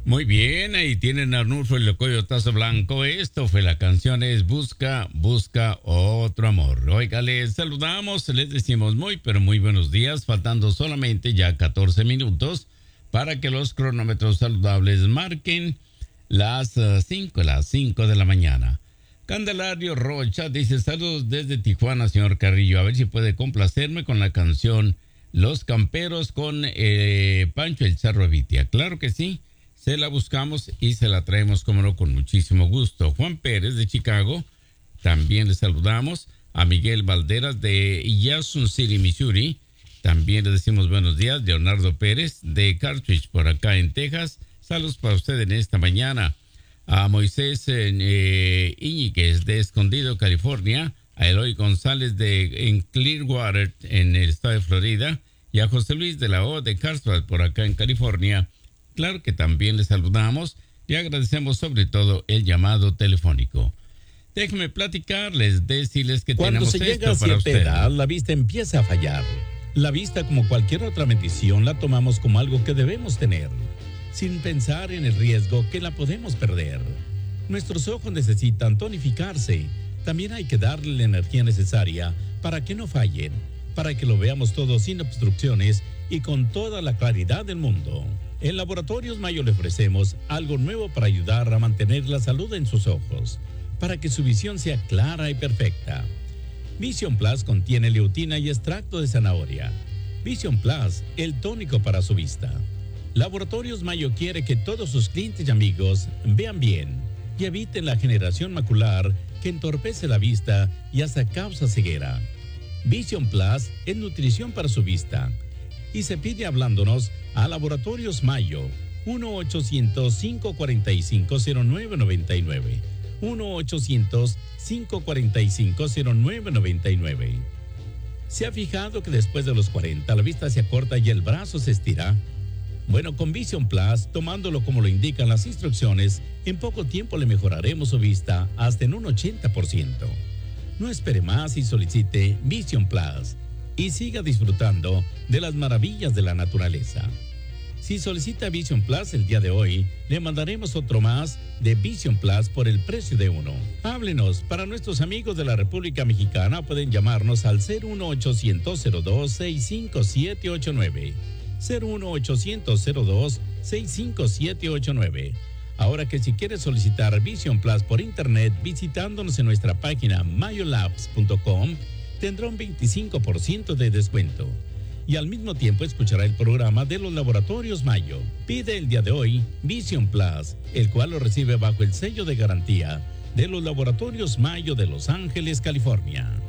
Muy bien, ahí tienen a Arnulfo el Coyotazo Blanco. Esto fue la canción, es Busca, Busca Otro Amor. Oiga, les saludamos, les decimos muy, pero muy buenos días, faltando solamente ya 14 minutos para que los cronómetros saludables marquen las 5 de la mañana. Candelario Rocha dice, saludos desde Tijuana, señor Carrillo, a ver si puede complacerme con la canción Los Camperos con Pancho el Charro Vitia. Claro que sí. Se la buscamos y se la traemos, como no, con muchísimo gusto. Juan Pérez de Chicago, también le saludamos. A Miguel Valderas de Yasun City, Missouri, también le decimos buenos días. Leonardo Pérez de Cartridge, por acá en Texas, saludos para usted en esta mañana. A Moisés Íñiguez de Escondido, California. A Eloy González en Clearwater, en el estado de Florida. Y a José Luis de la O de Carlsbad, por acá en California. Claro que también les saludamos y agradecemos sobre todo el llamado telefónico. Déjenme platicarles, decirles que cuando tenemos se llega esto a para cierta ustedes. edad, la vista empieza a fallar. La vista, como cualquier otra bendición, la tomamos como algo que debemos tener, sin pensar en el riesgo que la podemos perder. Nuestros ojos necesitan tonificarse. También hay que darle la energía necesaria para que no fallen, para que lo veamos todo sin obstrucciones y con toda la claridad del mundo. En Laboratorios Mayo le ofrecemos algo nuevo para ayudar a mantener la salud en sus ojos, para que su visión sea clara y perfecta. Vision Plus contiene leutina y extracto de zanahoria. Vision Plus, el tónico para su vista. Laboratorios Mayo quiere que todos sus clientes y amigos vean bien y eviten la generación macular que entorpece la vista y hasta causa ceguera. Vision Plus es nutrición para su vista. Y se pide hablándonos a Laboratorios Mayo, 1-800-545-0999, 1-800-545-0999. ¿Se ha fijado que después de los 40 la vista se acorta y el brazo se estira? Bueno, con Vision Plus, tomándolo como lo indican las instrucciones, en poco tiempo le mejoraremos su vista hasta en un 80%. No espere más y solicite Vision Plus y siga disfrutando de las maravillas de la naturaleza. Si solicita Vision Plus el día de hoy, le mandaremos otro más de Vision Plus por el precio de uno. Háblenos. Para nuestros amigos de la República Mexicana pueden llamarnos al 01800-265-789. 01800-265-789. Ahora que si quieres solicitar Vision Plus por internet visitándonos en nuestra página mayolabs.com, tendrá un 25% de descuento. Y al mismo tiempo escuchará el programa de los Laboratorios Mayo. Pide el día de hoy Vision Plus, el cual lo recibe bajo el sello de garantía de los Laboratorios Mayo de Los Ángeles, California.